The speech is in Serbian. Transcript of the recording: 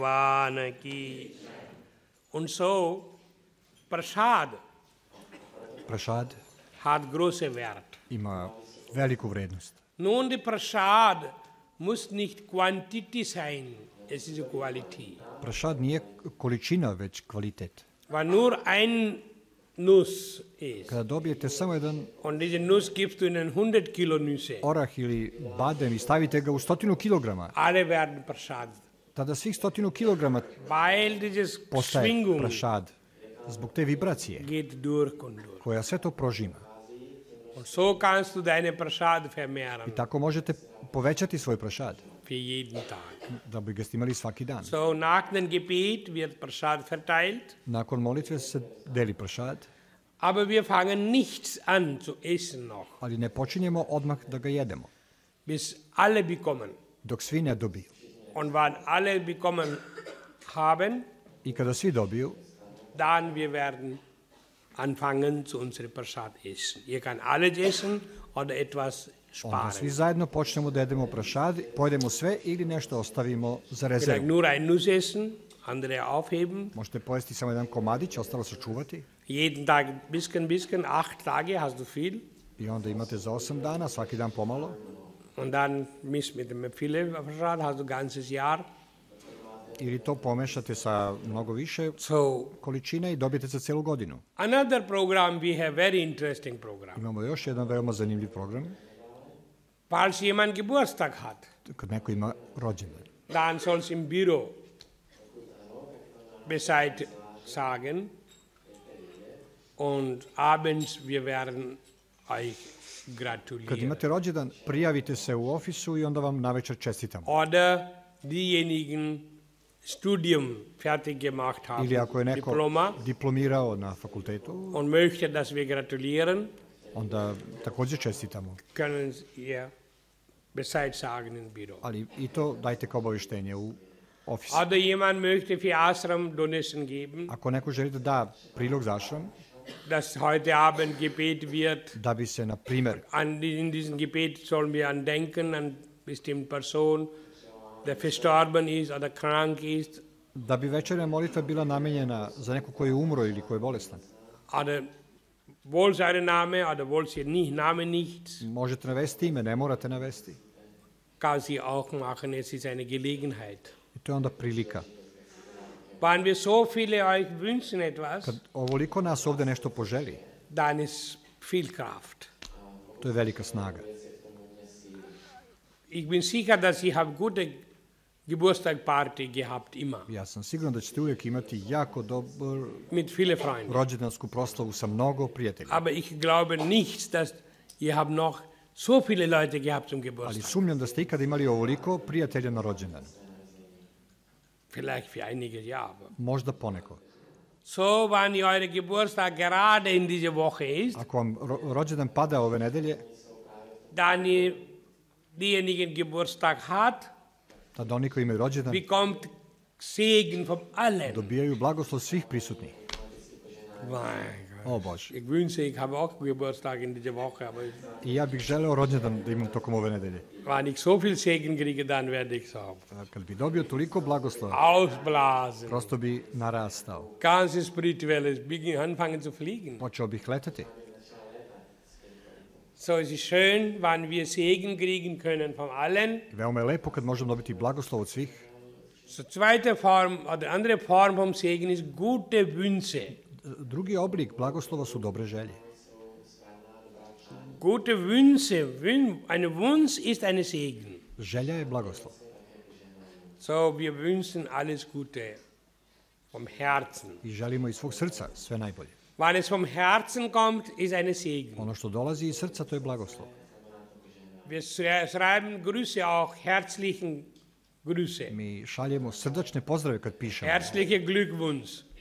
Bhagwan ki. Und so, Prasad Prašad hat große Wert. ima veliku vrednost. Nun, die Prasad muss nicht Quantity sein, es ist Qualität. Prašad nije količina, već kvalitet. Wenn nur ein Nuss ist, Kada dobijete samo jedan und diese Nuss gibst du in 100 Kilo Nüsse, orah ili badem i stavite ga u 100 kilograma, alle werden Prasad. tada svih 100 kilograma Weil diese postaje Schwingung prašad. Zbog te vibracije geht durch und durch. koja sve to prožima. Und so kannst du deine Prasad I vermehren tako možete povećati svoj prašad, für jeden Tag. da bi ga imali svaki dan. So, nach dem Gebet wird Prasad verteilt, Nakon molitve se deli prašad, aber wir fangen nichts an zu essen noch, ali ne počinjemo odmah da ga jedemo, bis alle bekommen. dok svi ne dobiju. Und wenn alle bekommen haben, I kada svi dobiju, dann wir werden anfangen zu unserem Prasad essen. Ihr kann alles essen oder etwas onda svi sparen. zajedno počnemo da jedemo prašad, pojedemo sve ili nešto ostavimo za Vielleicht rezervu. nur ein Nuss essen, andere aufheben. Možete pojesti samo jedan komadić, ostalo sačuvati Jeden Tag bisschen, 8 Tage hast du viel. i onda imate za 8 dana, svaki dan pomalo. Und dann misst mit dem viele Prasad, hast du ganzes Jahr. Ili to pomešate sa mnogo više So, količine i dobijete za celu godinu. another program, we have very interesting program. Imamo još jedan veoma zanimljiv program. Falls jemand Geburtstag hat, Kad neko ima rođendan, dann soll's im Büro Bescheid sagen und abends wir werden euch kad gratulieren. imate rođendan, prijavite se u ofisu i onda vam navečer čestitamo. Oder diejenigen Studium fertig gemacht haben, Ili ako je neko Diploma, diplomirao na fakultetu, und möchte, dass wir gratulieren, onda također čestitamo. können ihr Bescheid sagen im Büro. Ali i to dajte kao obavještenje u ofisu. Oder jemand möchte für Ashram Donation geben, Ako neko želi da da prilog za ašram, dass heute Abend Gebet wird. da bi se, na primer, In diesem Gebet sollen wir an denken, an bestimmte Person, der verstorben ist oder krank ist, da bi večernja molitva bila namenjena za neko koji je umro ili koji je bolestan. oder wohl seinen Name oder wohl sie nicht, Name nicht, Možete navesti ime, ne morate navesti. kann sie auch machen, es ist eine Gelegenheit. I to je onda prilika. Wenn wir so viele euch wünschen etwas, Kad ovoliko nas ovde nešto poželi, dann ist viel Kraft. to je velika snaga. Ich bin sicher, dass ihr habt gute Geburtstagparty gehabt, immer, Ja sam siguran da ćete uvijek imati jako dobru mit vielen Freunden. rođendansku proslavu sa mnogo prijatelja. Aber ich glaube nicht, dass ihr habt noch so viele Leute gehabt zum Ali Geburtstag. sumnjam da ste ikada imali ovoliko prijatelja na rođendan. Vielleicht für einige ja, aber Možda poneko. so, wenn ihr eure Geburtstag gerade in dieser Woche ist, Ako vam rođendan pada ove nedelje, dann ihr diejenigen Geburtstag hat, tada oni koji imaju rođendan bekommt Segen von allen. dobijaju blagoslov svih prisutnih. Mein Gott. O Bože. Ich wünsche, ich habe auch Geburtstag in dieser Woche, aber I ja bih želeo rođendan da imam tokom ove nedelje. wenn ich so viel Segen kriege, dann werde ich so Kad bi dobio toliko blagoslova, ausblasen. prosto bi narastao. Ganzes Spirituelles, anfangen zu fliegen. Počeo bih letati. So, es ist schön, wenn wir Segen kriegen können von allen. Veoma je lepo kad možemo dobiti blagoslov od svih. So, zweite Form oder andere Form vom Segen ist gute Wünsche. Drugi oblik blagoslova su dobre želje. Gute Wünsche, ein Wunsch ist ein Segen. Želja je blagoslov. So, wir wünschen alles Gute vom Herzen. I želimo iz svog srca sve najbolje. Wenn es vom Herzen kommt, ist ein Segen. Ono što dolazi iz srca, to je blagoslov. Wir schreiben Grüße auch, herzlichen Grüße. Mi šaljemo srdačne pozdrave kad pišemo. Herzliche Glückwunsch.